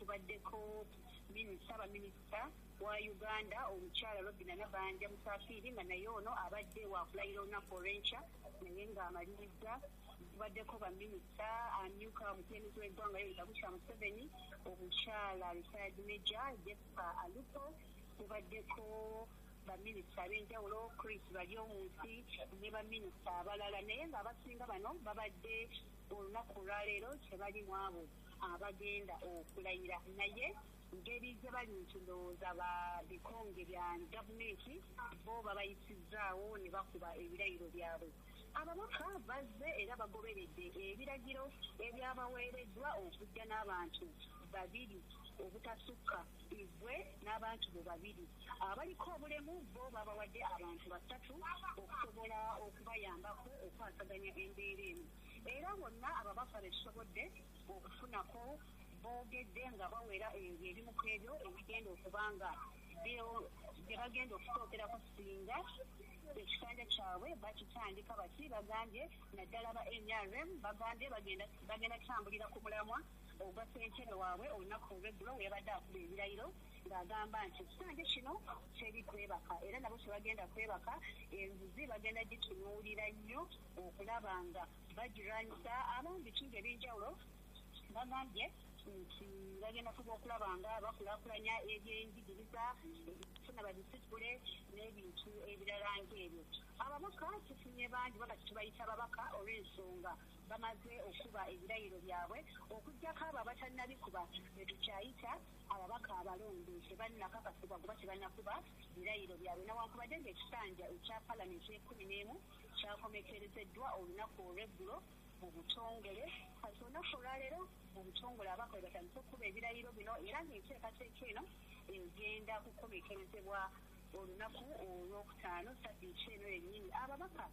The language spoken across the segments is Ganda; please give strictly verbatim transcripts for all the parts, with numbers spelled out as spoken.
kubaddeko minisita baminisita wa Uganda omukyala Robina Nabanja Musafiri nga naye ono abadde wakulayira olunaku olw'enkya naye ng'amaliriza. Kubaddeko baminisita amyuka omukulembeze w'eggwanga Yoweri Kaguta Museveni, omukyala retired Major Jessica Alupo. Kubaddeko baminisita ab'enjawulo Chris Baryomunsi ne baminisita abalala naye ng'abasinga bano babadde olunaku olwaleero tebalimu abo abagenda okulayira naye ngeri gye bali nti ndowooza ba bikonge bya gavumenti bo babayisizzaawo ne bakuba ebirayiro byabwe. Ababaka bazze era bagoberedde ebiragiro ebyabaweereddwa okujja n'abantu babiri obutasukka ibwe n'abantu bo babiri. Abaliko obulemu bo babawadde abantu basatu okusobola okubayambako okwasaganya embeera eno. Era bonna ababaka betusobodde okufunako boogedde nga bawera ebimu ku ebyo ebigenda okubanga bye bagenda okusookerako singa ekisanja kyabwe bakitandika bati bagambye naddala ba N R M bagambye bagenda kutambulira ku mulamwa ogwa ssentebe waabwe olunaku olw'eggulo we yabadde akuba ebirayiro ng'agamba nti ekisanja kino teri kwebaka era nabo kyebagenda kwebaka enguzi bagenda gitunuulira nnyo okulaba nga bagirwanyisa. Abamu bitundu ebyenjawulo bagambye nti bagenda kuba okulaba nga bakulaakulanya ebyenjigiriza ebifuna babisitule n'ebintu ebirala ng'ebyo. Ababaka tufunye bangi babati tubayita ababaka olw'ensonga bamaze okuba ebirayiro byabwe okuggyako abo abatannabikuba ne tukyayita ababaka abalonde tebannakakasibwa kuba tebannakuba birayiro byabwe newankubadde ng'ekisanja ekya palamenti ekumi n'emu kyakomekerezeddwa olunaku olw'eggulo mu butongole. Kati olunaku olwaleero mu butongole ababaka we batandise okuba ebirayiro bino era ng'enteekateeka eno egenda kukomekerezebwa olunaku olwokutaano sabiiti eno yennyini. Ababaka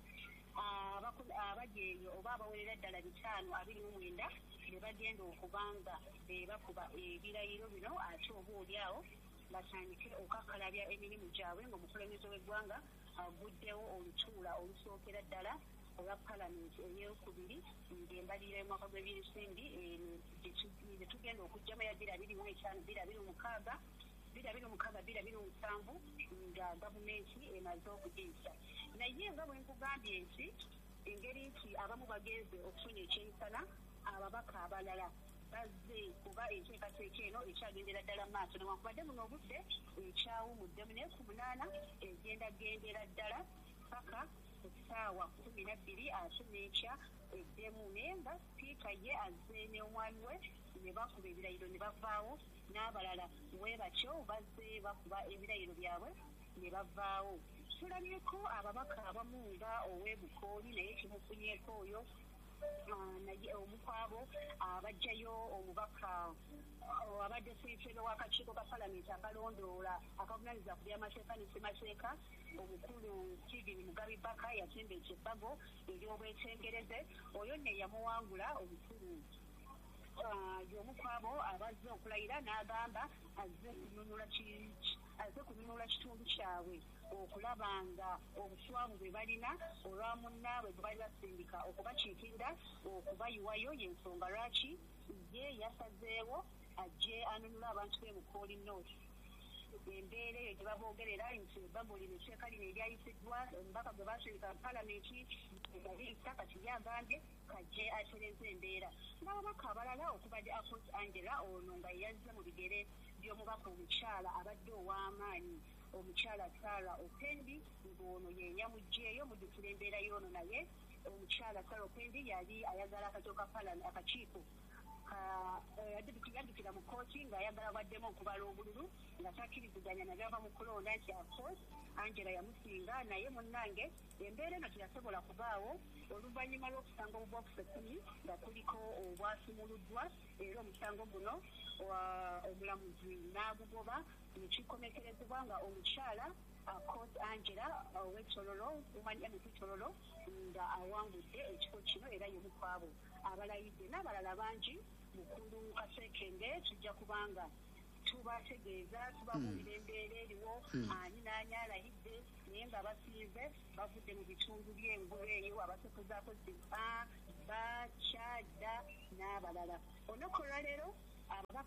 abajeeyo oba abawerera ddala bitaano abiri mu mwenda ne bagenda okubanga bakuba ebirayiro bino ate oba oliawo batandike okakkalabya emirimu gyabwe ng'omukulembeze w'eggwanga aguddewo olutuula olusookera ddala olwa palamenti ey'okubiri ng'embalirira y'omwaka gw'ebyensimbi gye tugenda okugyamu ya bbiri abiri mu etaano bbiri abiri mu mukaaga bbiri abiri mu mukaaga bbiri abiri mu musanvu nga gavumenti emaze okugiyisa. Naye nga bwe nkugambye nti engeri nti abamu bagenze okufuna ekyemisana ababaka abalala bazze kuba enteekateeka eno ekyagendera ddala mu maaso newankubadde muno obudde ekyawumuddemu naye ku munaana egenda gendera ddala paka essaawa kumi na bbiri ate n'enkya eddemu naye nga sipiika ye azze n'omwami we ne bakuba ebirayiro ne bavaawo n'abalala we batyo bazze bakuba ebirayiro byabwe ne bavaawo. Tulabyeko ababaka abamu nga ow'ebukooli naye kimufunyeeko oyo naye omukwabo abajjayo omubaka abadde ssentebe w'akakiiko ka palamenti akalondoola akavunaanyizibwa ku byamateeka ne ssemateeka omukulu Stephen Mugabi Baka yatembeekya ebbago ery'obwetengereze oyo ne yamuwangula omukulu y'omukwabo abazze okulayira n'agamba azze kununula azze kununula kitundu kyabwe okulaba nga obuswavu bwe balina olwa munnaabwe bwe bali basindika okubakiikirira okubayiwayo y'ensonga lwaki ye yasazeewo ajje anunula abantu b'e Bukooli North. Embeera eyo gye baboogerera nti ebbago lino etteeka lino eryayisiddwa omubaka gwe basindika palamenti galiisa kati yagambye kajje atereze embeera. N'ababaka abalala okubadde Akot Angela ono nga yazze mu bigere by'omubaka omukyala abadde ow'amaanyi omukyala Sarah Opendi ng'ono ye yamuggyeeyo mujjukira embeera y'ono naye omukyala Sarah Opendi yali ayagala akakiiko ka palamenti akakiiko yaddukira mu kkooti ng'ayagala baddemu okubala obululu nga takkiriziganya nabyo ava mu kulonda nti Akot Angela yamusinga naye munnange embeera eno teyasobola kubaawo oluvannyuma lw'okusanga obubokisi ekkumi nga kuliko obwasumuluddwa era omusango guno omulamuzi n'agugoba nekikomekerezebwa nga omukyala Akot Angela ow'ettololo omanya emitololo nga awangudde ekifo kino era y'omukwabo abalayidde n'abalala bangi mukulu Kasekenge tujja kubanga tubategeeza tubabuulira embeera eriwo ani n'ani alayidde naye nga basinze bavudde mu bitundu by'engulu eyo abasekuzaako ziba bakyadda n'abalala. Olunaku olwaleero ababaka kikumi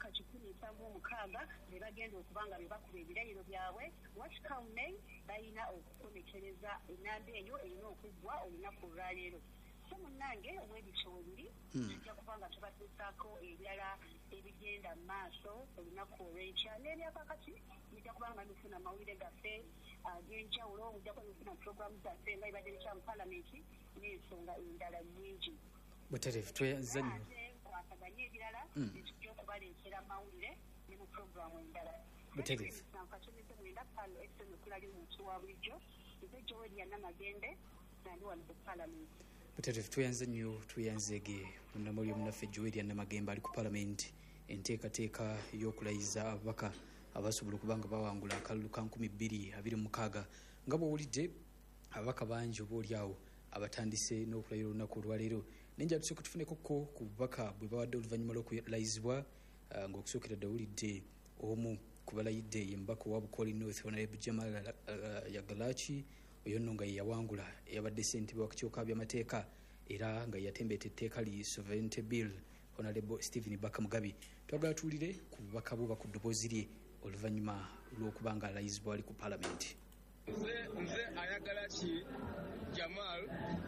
nsanvu omukaaga be bagenda okuba nga be bakuba ebirayiro byabwe watkawune balina okukomekereza enamba eyo erina okuggwa olunaku olwaleero so munnange obwebityo webiri tujja kuba nga tubatuusaako ebirala ebigenda mu maaso olunaku olw'enkya n'ebyakakati mujja kuba nga mufuna amawulire gaffe ag'enjawulo mujja kuba mufuna puroguramu zaffe nga ibadde ekya mu palamenti n'ensonga endala nnyingi butereevu tweyanzanyo kwasaganya ebirala netujja okubaleetera amawulire ne mu puroguramu endala butereevu katumeze mwenda palo fm okulali omuntu wa bulijjo nze joeli yannamagende nandi wano ku palamenti butereevu tweyanze nnyo tweyanzeege munnamuli omunaffe joeli yannamagembe ali ku palamenti enteekateeka y'okulayiza ababaka abasobola okuba nga bawangula akalulu ka nkumi bbiri abiri mu mukaaga nga bw'owulidde ababaka bangi oba oli awo abatandise n'okulayira olunaku olwaleero nenja tusooka tufunekoko ku bubaka bwe bawadde oluvannyuma lw'okulayizibwa ng'okusookera dde owulidde omu ku balayidde ye mubaka owa Bukooli North Honorable Jamal Yagalachi oyo nno nga ye yawangula eyabadde ssentebe wa kikyooka by'amateeka era nga yatembeeta etteeka li Sovereignty Bill Honorable Stephen Baka Mugabi twagala tuwulire ku bubaka bwo ku ddoboozi lye oluvannyuma lw'okuba nga alayizibwa ali ku palamenti. nze nze Ayagalachi Jamal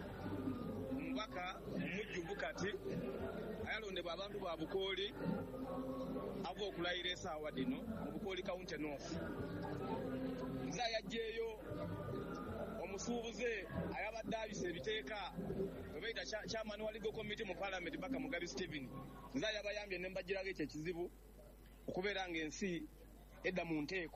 mubaka mujjuvu kati ayalondebwa abantu ba Bukooli ava okulayira essaawa dino mu Bukooli County North. nze ayajjeeyo omusuubuze ayabadde abisa ebiteeka we bayita chairman wa legal committee mu parliament Baka Mugabi Stephen. nze ayabayambye ne mbagirago ekyo ekizibu okubeera ng'ensi edda mu nteeko.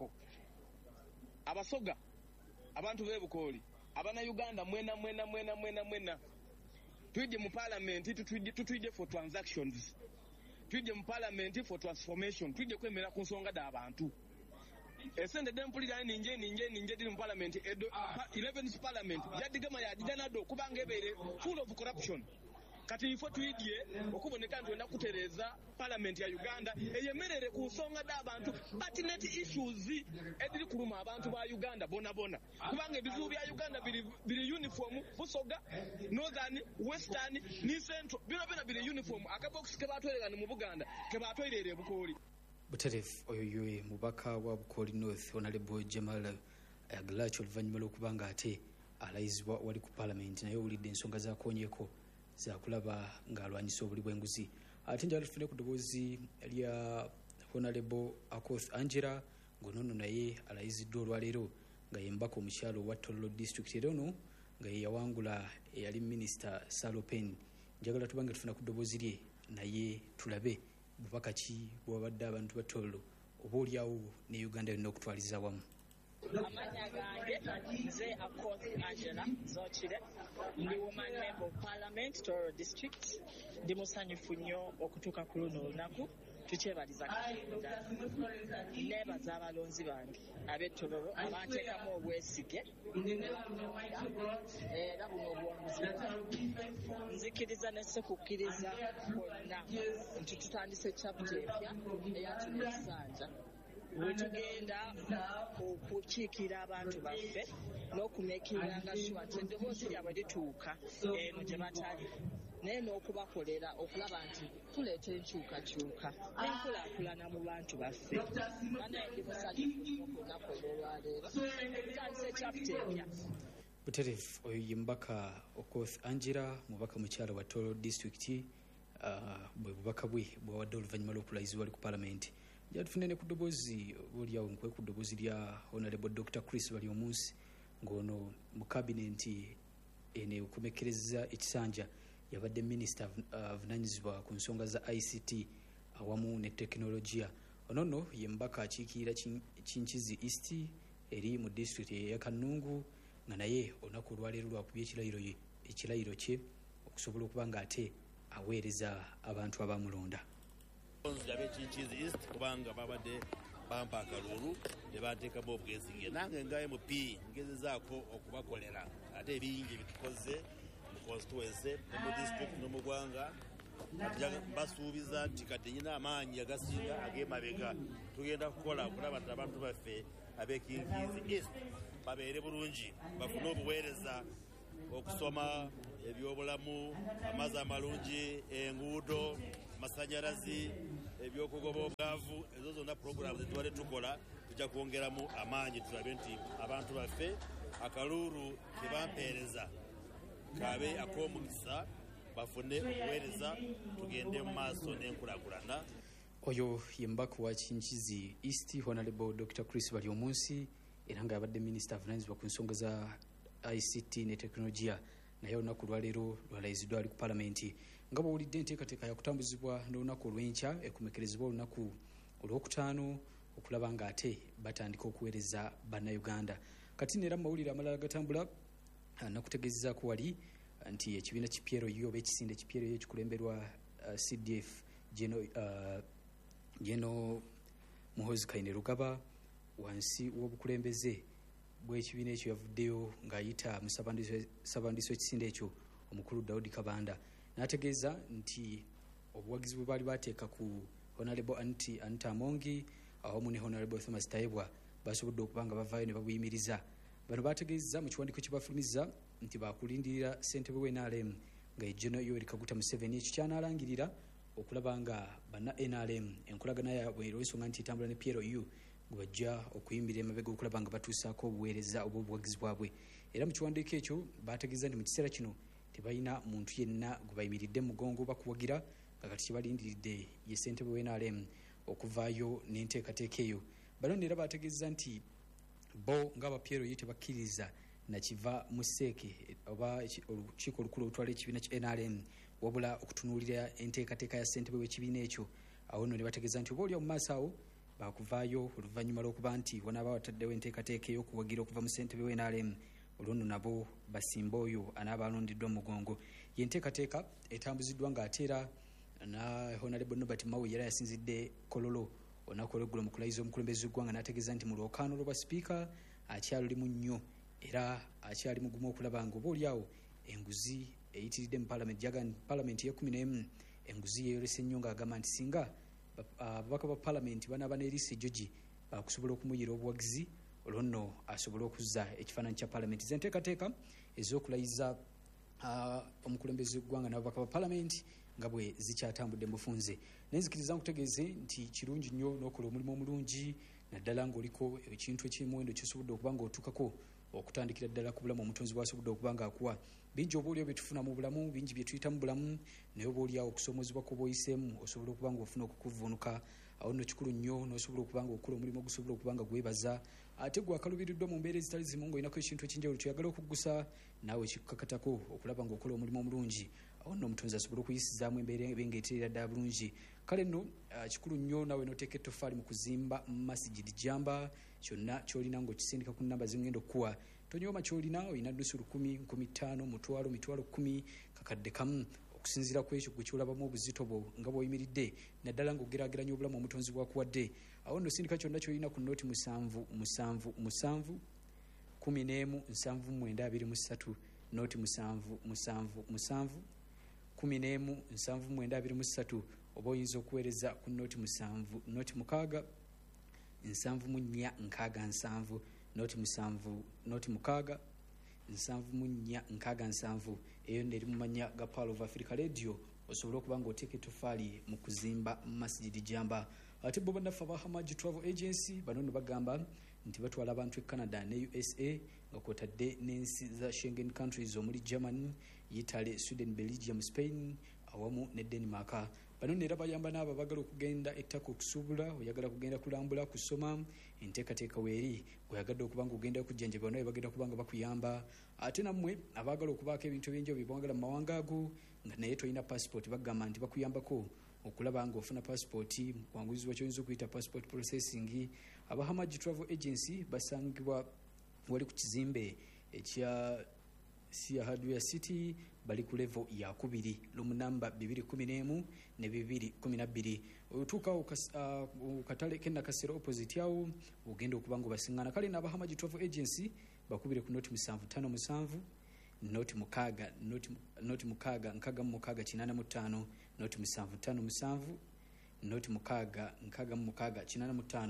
abasoga abantu b'e Bukooli abana-Uganda mwena mwena mwena mwena mwena twidde mu palamenti tutwidde for transactions, twidde mu palamenti for transformation, twidde kwemera ku nsonga d'abantu. esente dempulira ninje ninje ninje diri mu palamenti eleventh parliament yadigama yadijanado kubanga ebeere full of corruption. kati ifo twidye okuboneka nti wenda kutereeza palamenti ya Uganda eyemerere ku nsonga d'abantu pertinent issues ediri kuluma abantu ba Uganda bona bona kubanga ebizibu bya Uganda biri biri uniform Busoga Northern Western ni Central bino bino biri uniform akabox ke batwerera mu Buganda ke batwerera Bukooli. butereevu oyo yoye mubaka wa Bukooli North Honorable Jamal Yagalachi oluvannyuma lw'okuba nga ate alayizibwa wali ku palamenti naye owulidde ensonga zakoonyeko zakulaba ng'alwanyisa obuli bw'enguzi. ate njala tufune ku ddoboozi lya Honorable Akoth Angela ng'onono naye alayiziddwa olwaleero nga ye mbaka omukyalo owa Tororo District era ono nga ye yawangula eyali minisita Salopen. njagala tubange tufuna ku ddoboozi lye naye tulabe bubaka ki bwabadde abantu ba Tororo oba oliawo ne Uganda yonna okutwaliza wamu. amanya gange nze Akoth Angela Zokire ndi woman member of parliament Tororo District. ndi musanyufu nnyo okutuuka ku luno olunaku tukyebaliza Katonda neebaza abalonzi bange ab'e Tororo abanteekamu obwesige era buno obuwanguzi nzikiriza ne sekukkiriza kwonna nti tutandise chapter empya eya kino ekisanja we tugenda okukiikira abantu baffe n'okumeekinganga sure nti eddoboozi lyabwe lituuka eno gye batali naye n'okubakolera okulaba nti tuleeta enkyukakyuka n'enkulaakulana mu bantu baffe. banaye ndi musanyufu okunaku olwolwaleero tutandise chapter empya. butereevu oyo ye mbaka Akoth Angela mubaka mukyala wa Tororo District. bwe bubaka bwe bwawadde oluvannyuma lw'okulayizibwa ali ku palamenti. njala tufune ne ku ddoboozi obaoliawo nkwe ku ddoboozi lya Honorable Doctor Chris bali omunsi ng'ono mu kabinenti eno ekumekereza ekisanja yabadde minisita avunanyizibwa ku nsonga za I C T awamu ne tekinologiya. ono nno ye mbaka akiikirira Kinkizi East eri mu district ya Kanungu nga naye olunaku olwaleero lwakubye ekirayiro ye ekirayiro kye okusobola okuba nga ate aweereza abantu abamulonda. nzirabe Kinkizi East kubanga babadde bampa akalulu ne banteekamu obwesige nange nga M P ngezezaako okubakolera ate ebingi bitukoze mu constituency ne mu district ne mu ggwanga basuubiza nti kati nyina amaanyi agasinga ag'emabega tugenda kukola okulaba nti abantu baffe ab'e Kinkizi East babeere bulungi bafune obuweereza okusoma ebyobulamu amazzi amalungi enguudo masanyalazi ebyokugoba obwavu, ezo zonna programu zetubadde tukola tujja kwongeramu amaanyi tulabe nti abantu baffe akalulu ke bampeereza kabe ak'omukisa bafune okuweereza tugende mu maaso n'enkulaakulana. Oyo ye mbaka wa Kinkizi East Honorable Doctor Chris Balyomunsi era nga yabadde minisita avunaanyizibwa ku nsonga za I C T ne tekinologiya, naye olunaku lwaleero lwalayiziddwa ali ku palamenti. Nga bw'owulidde enteekateeka yakutambuzibwa n'olunaku olw'enkya ekumekerezebwa olunaku olwokutaano okulaba ng'ate batandika okuweereza bannayuganda. Kati neera mu mawulire amalala gatambula nakutegeezezaako wali nti ekibiina ki P L U oba ekisinde ki P L U ekikulemberwa uh, C D F Geno uh, Geno Muhoozi Kainerugaba wansi w'obukulembeze bw'ekibiina ekyo yavuddeyo ng'ayita mu ssabandiiso ekisinde ekyo omukulu Daudi Kabanda n'ategeeza nti obuwagizi bwe baali bateeka ku Honorable Anti Anita Amongi awamu ne Honorable Thomas Tayebwa basobodde okuba nga bavaayo ne babuyimiriza. Bano bategeeza mu kiwandiiko kye bafulumiza nti bakulindirira ssentebe w'N R M nga ye General Yoweri Kaguta Museveni ekyo kyanaalangirira okulaba nga banna N R M enkolagana yaabwe olw'ensonga nti etambula ne P L U gwe bajja okuyimirira emabega okulaba nga batuusaako obuweereza oba obuwagizi bwabwe. Era mu kiwandiiko ekyo bategeeza nti mu kiseera kino tebalina muntu yenna gwe bayimiridde mu mugongo bakuwagira nga kati kyebalindiridde ye ssentebe w'N R M okuvaayo n'enteekateeka eyo. Bano neera bategeeza nti bo ng'aba P L U tebakkiriza nakiva mu seeke oba olukiiko olukulu olutwala ekibiina kya N R M wabula okutunuulira enteekateeka ya ssentebe w'ekibiina ekyo. Awo nno ne bategeeza nti oba olya mu maaso awo baakuvaayo oluvannyuma lw'okuba nti wanaaba wataddewo enteekateeka ey'okuwagira okuva mu ssentebe w'N R M olwo nno nabo basimba oyo anaaba alondiddwa mu mugongo. Ye nteekateeka etambuziddwa ng'ate era na Honorable Norbert Mao era yasinzidde Kololo olunaku olw'eggulo mu kulayiza omukulembeze w'eggwanga n'ategeeza nti mu lwokaano lw'obwa sipiika akyalulimu nnyo era akyali mugumu okulaba nga oba oliawo enguzi eyitiridde mu palamenti jaga palamenti y'ekumi n'emu enguzi yeeyolese nnyo ng'agamba nti singa ababaka ba palamenti banaaba n'eriisa ejjogi bakusobola okumuyira obuwagizi olwo nno asobole okuzza ekifaananyi kya palamenti. Ze nteekateeka ez'okulayiza omukulembeze w'eggwanga n'ababaka ba palamenti nga bwe zikyatambudde mu bufunze. Nenzikiriza nkutegeeze nti kirungi nnyo n'okola omulimu omulungi naddala ng'oliko ekintu eky'omuwendo ky'osobodde okuba ng'otuukako okutandikira ddala ku bulamu omutonzi bw'asobodde okuba ng'akuwa. Bingi oba oliawo bye tufuna mu bulamu, bingi bye tuyita mu bulamu, naye oba oliawo okusoomoozebwa kw'oba oyiseemu osobola okuba ng'ofuna okukuvuunuka. Awo nno kikulu nnyo n'osobola okuba ng'okola omulimu ogusobola okuba nga gwebaza ate gwakaluubiriddwa mu mbeera ezitali zimu ng'olinako ekintu ekyenjawulo ky'oyagala okuggusa naawe kikkakatako okulaba ng'okola omulimu omulungi. Awo nno omutonzi asobole okuyisizaamu embeera ebeng'eteerera ddala bulungi. Kale nno kikulu nnyo naawe n'oteeka ettofaali mu kuzimba masigidi jamba kyonna ky'olina ng'okisindika ku nnamba zingenda okukuwa. Tonyooma ky'olina olina nnusu lukumi, nkumi ttaano, mutwalo, mitwalo kkumi, kakadde kamu okusinziira ku ekyo gwe kyolabamu obuzito bwo nga bw'oyimiridde naddala ng'ogeraageranya obulamu omutonzi bw'akuwadde. Awo nno sindika kyonna ky'olina ku nnooti musanvu musanvu musanvu kumi n'emu nsanvu mwenda abiri mu ssatu nooti musanvu musanvu musanvu kumi n'emu nsanvu mwenda abiri mu ssatu oba oyinza okuweereza ku nnooti musanvu nooti mukaaga nsanvu mu nnya nkaaga nsanvu nooti musanvu nooti mukaaga nsanvu mu nnya nkaaga nsanvu. Eyo neri mu mannya ga Pearl of Africa Radio osobola okuba ng'oteeka ettofaali mu kuzimba masigidi jamba. Ate bo bannaffe aba Hamaji Travel Agency bano nno bagamba nti batwala abantu e Canada ne U S A nga kwotadde n'ensi za Schengen countries omuli Germany, Italy, Sweden, Belgium, Spain awamu ne Denmark. Bano neera bayamba n'abo abagala okugenda ettaka okusuubula, oyagala kugenda kulambula, kusoma, enteekateeka weeri gweyagadde okuba nga ogenda okujjanjabwa nawe bagenda kuba nga bakuyamba. Ate nammwe abaagala okubaako ebintu ebyenjawulo bye bawagala mu mawanga ago nga naye tolina passport bagamba nti bakuyambako okulaba nga ofuna passport wanguzibwa ky'oyinza okuyita passport processing. Aba Hamaji Travel Agency basangibwa wali ku kizimbe ekya Sia Hardware City bali ku level ya kubiri lumu namba bibiri kumi n'emu ne bibiri kumi na bbiri. Otuuka ku katale ke Nakasero opposite yawo ogenda okuba nga obasiŋŋaana. Kale n'aba Hamaji Travel Agency bakubire ku nooti musanvu ttaano musanvu nooti mukaaga nooti mukaaga nkaaga mu mukaaga kinaana mu ttaano nooti musanvu ttaano musanvu nooti mukaaga nkaaga mu mukaaga kinaana mu ttaano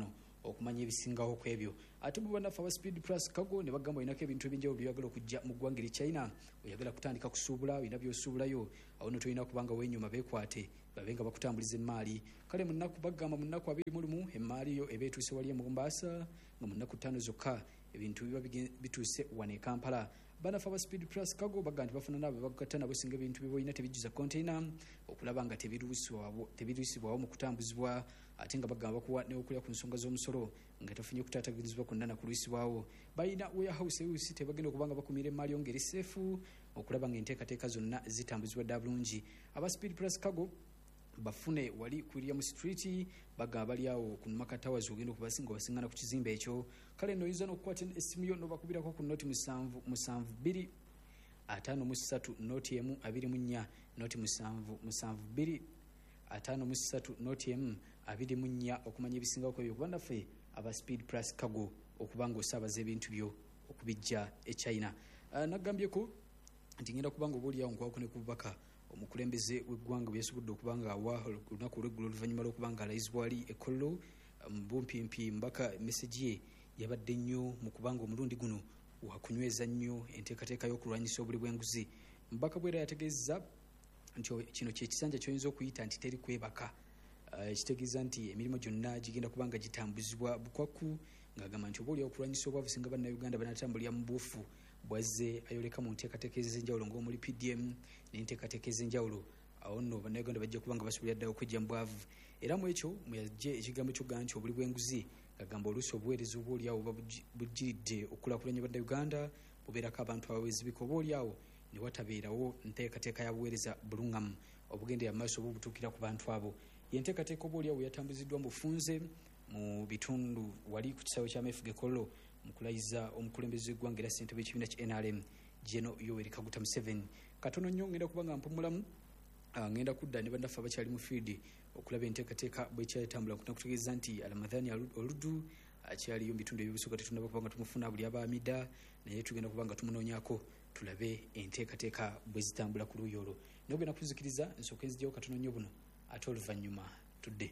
okumanya ebisingawo ku ebyo. Ate bo bannaffe aba Speed Plus Cargo ne bagamba olinako ebintu ebyenjawulo by'oyagala okujja mu ggwanga eri China, oyagala kutandika kusuubula, olina by'osuubulayo, awo no tolina kubanga weenyuma beekwate babe nga bakutambuliza emmaali. Kale mu nnaku bagamba mu nnaku abiri mu lumu emmaali yo eba etuuse wali e Mombasa, nga mu nnaku ttaano zokka ebintu biba bituuse wano e Kampala. Bannaffe aba Speed Plus Cargo bagamba nti bafuna nabo bagatta nabo singa ebintu bye boolina tebijjuza container okulaba nga tebiruusibwawo mu kutambuzibwa, ate nga bagamba bakuwa n'okulya ku nsonga z'omusolo nga tafunye okutaataaganyizibwa kwonna na kuluusibwawo. Balina warehouse ewusi tebagenda okubanga bakumira emmaali yo ngeri seefu okulaba nga enteekateeka zonna zitambuzibwa dda bulungi. Aba Speed Plus Cargo bafune wali ku William Street bagamba bali awo ku Maka Towers ogenda okubasinga basingana ku kizimbe ekyo. Kale nno oyinza n'okukwata essimu yo n'obakubirako ku noti musanvu musanvu bbiri ataano mu ssatu noti emu abiri mu nnya noti musanvu musanvu bbiri ataano mu ssatu noti emu abiri mu nnya okumanya ebisingawo ku ebyo kuba naffe aba Speed Plus Cargo okubanga osaabaza ebintu byo okubijja e China. Uh, nagambyeko nti ngenda kubanga oba oliawo nkwako ne ku bubaka omukulembeze w'eggwanga bwe yasobodde okubanga awa olunaku olw'eggulo oluvannyuma lw'okubanga alayizibwa ali e Kololo mbumpimpi mbaka message ye yabadde nnyo mu kubanga omulundi guno wakunyweza nnyo enteekateeka y'okulwanyisa obuli bw'enguzi. Mbaka bwera yategeeza nti kino kyekisanja ky'oyinza okuyita nti teri kwebaka, ekitegeeza nti emirimu gyonna gigenda kubanga gitambuzibwa bukwaku, ng'agamba nti oba oliawo okulwanyisa obwavu singa bannayuganda banatambulira mu buufu bwazze ayoleka mu nteekateeka ez'enjawulo ng'omuli P D M n'enteekateeka ez'enjawulo. Awo nno bannayuganda bajja kubanga basobolera ddala okwejja mu bwavu. Era mu ekyo mweyajje ekigambo ky'ogaa nti obuli bw'enguzi, agamba oluusi obuweereza oba oliawo buba bugiridde okukulaakulanya bannayuganda bubeerako abantu abaweezi bika oba oliawo ne watabeerawo nteekateeka ya buweereza buluŋŋamu obugendera mu maaso oba obutuukira ku bantu abo. Ye nteekateeka oba oliawo yatambuziddwa mu bufunze mu bitundu wali ku kisaawe ky'ameefuga e Kololo mu kulayiza omukulembeze w'eggwanga era ssentebe w'ekibiina ki N R M General Yoweri Kaguta Museveni. Katono nnyo ngenda kuba nga mpumulamu, ngenda kudda ne bannaffe abakyali mu fiidi okulaba enteekateeka bwekyatambula kutegeeza nti Ramadhani Oludu akyaliyo mu bitundu ebibusooka tetunaba kubanga tumufuna buli abaamida, naye tugenda kubanga tumunoonyako tulabe enteekateeka bwe zitambula ku luuyi olwo. Naye ogenda kuzikiriza nsooka enzijjawo katono nnyo buno ate oluvannyuma tudde.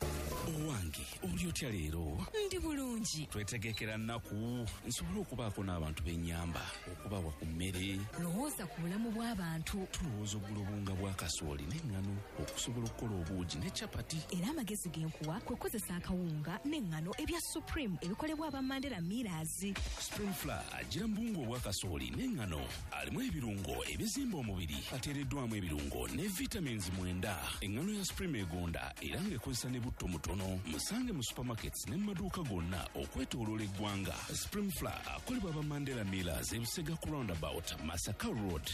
Owange oli otya leero? Ndi bulungi. Twetegekera nnaku nsobole okubaako n'abantu b'ennyamba okubawa ku mmere. Lowooza ku bulamu bw'abantu. Tulowooza oggula obunga bwa kasooli n'eŋŋano okusobola okukola obuugi ne capati. Era amagezi genkuwa kwe kukozesa akawunga n'eŋŋano ebya Supreme ebikolebwa aba Mandela Millers. Spring Flour gira mu buwunga obwa kasooli n'eŋŋano alimu ebirungo ebizimba omubiri, ateereddwamu ebirungo ne vitamins mwenda. Eŋŋano ya Supreme egonda era ng'ekozesa ne butto mutono. Musange mu supermarkets ne mu maduuka gonna okwetooloola eggwanga. Spring Flour akolebwa aba Mandela Millers e Busega ku roundabout Masaka Road.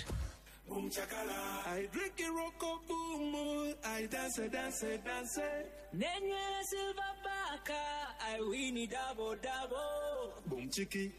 I drink a rock boom, I dance, dance, dance. Nenye silver baka, I win it double double. Boom chiki.